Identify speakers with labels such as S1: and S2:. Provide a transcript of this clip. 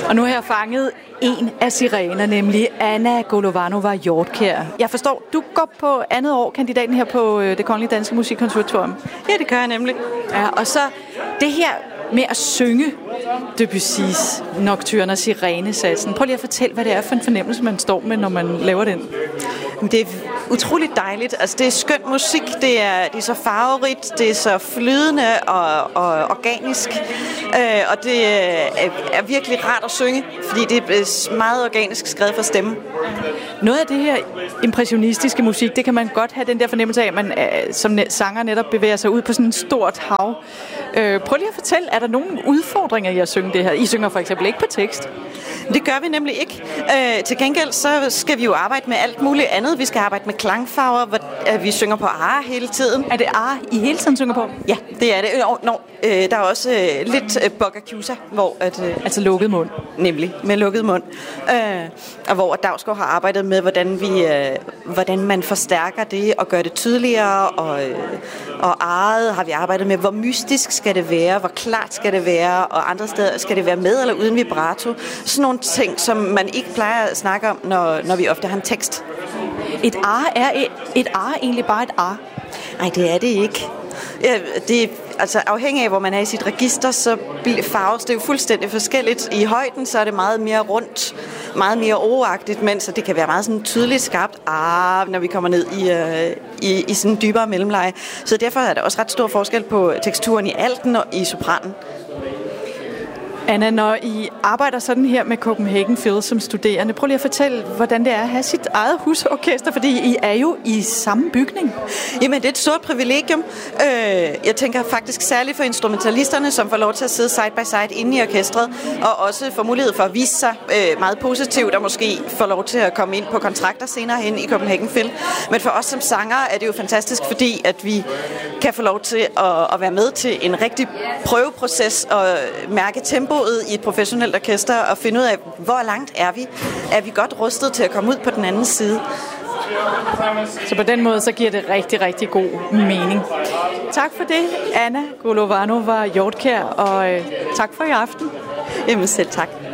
S1: Og nu har jeg fanget en af sirener, nemlig Anna Golovanova-Hjortkjær. Jeg forstår, du går på andet år kandidaten her på Det Kongelige Danske Musikkonservatorium.
S2: Ja, det gør jeg nemlig.
S1: Ja, og så det her med at synge Debussys Nocturne og Sirenesatsen. Prøv lige at fortælle, hvad det er for en fornemmelse, man står med, når man laver den.
S2: Det er utroligt dejligt. Altså, det er skøn musik, det er så farverigt, det er så flydende og organisk. Og det er virkelig rart at synge, fordi det er meget organisk skrevet for stemme.
S1: Noget af det her impressionistiske musik, det kan man godt have den der fornemmelse af, at man som sanger netop bevæger sig ud på sådan et stort hav. Prøv lige at fortælle, er der nogle udfordringer i at synge det her? I synger for eksempel ikke på tekst.
S2: Det gør vi nemlig ikke. Til gengæld så skal vi jo arbejde med alt muligt andet. Vi skal arbejde med klangfarver, hvor vi synger på ar hele tiden.
S1: Er det ar, I hele tiden synger på?
S2: Ja, det er det. Der er også lidt boccacusa, hvor
S1: altså lukket mund.
S2: Nemlig, med lukket mund. Og hvor Dausgaard har arbejdet med, hvordan man forstærker det og gør det tydeligere. Og arret har vi arbejdet med, hvor mystisk skal det være, hvor klart skal det være, og andre steder skal det være med eller uden vibrato. Sådan nogle ting, som man ikke plejer at snakke om, når vi ofte har en tekst.
S1: Et ar egentlig bare et ar?
S2: Nej, det er det ikke. Ja, det er altså afhængig af, hvor man er i sit register, så farves det jo fuldstændig forskelligt. I højden, så er det meget mere rundt, meget mere overagtigt, mens det kan være meget sådan tydeligt skarpt, når vi kommer ned i sådan en dybere mellemleje. Så derfor er der også ret stor forskel på teksturen i alten og i sopranen.
S1: Anna, når I arbejder sådan her med Copenhagen Phil som studerende, prøv lige at fortælle, hvordan det er at have sit eget husorkester, fordi I er jo i samme bygning.
S2: Jamen, det er et stort privilegium. Jeg tænker faktisk særligt for instrumentalisterne, som får lov til at sidde side by side inde i orkestret, og også får mulighed for at vise sig meget positivt, og måske får lov til at komme ind på kontrakter senere hen i Copenhagen Phil. Men for os som sanger er det jo fantastisk, fordi at vi kan få lov til at være med til en rigtig prøveproces og mærke tempoet i et professionelt orkester og finde ud af, hvor langt er vi? Er vi godt rustet til at komme ud på den anden side?
S1: Så på den måde, så giver det rigtig, rigtig god mening. Tak for det, Anna Golovanova-Hjortkjær, og tak for i aften.
S2: Jamen selv tak.